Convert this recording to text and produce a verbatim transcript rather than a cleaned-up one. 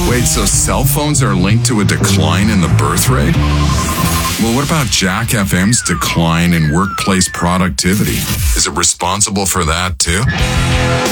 Wait, so cell phones are linked to a decline in the birth rate? Well, what about Jack F M's decline in workplace productivity? Is it responsible for that too?